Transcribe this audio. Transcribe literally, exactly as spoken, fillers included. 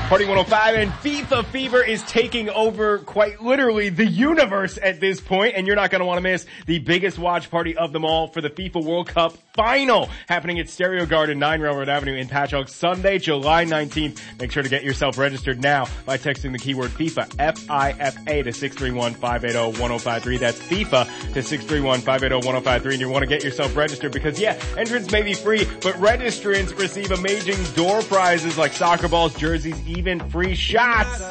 Party one oh five and FIFA Fever is taking over quite literally the universe at this point, and you're not going to want to miss the biggest watch party of them all for the FIFA World Cup final happening at Stereo Garden, nine Railroad Avenue in Patchogue, Sunday, July nineteenth. Make sure to get yourself registered now by texting the keyword FIFA, F I F A, to six three one, five eight zero, one zero five three. That's FIFA to six three one, five eight zero, one zero five three, and you want to get yourself registered because, yeah, entrance may be free, but registrants receive amazing door prizes like soccer balls, jerseys, even free shots.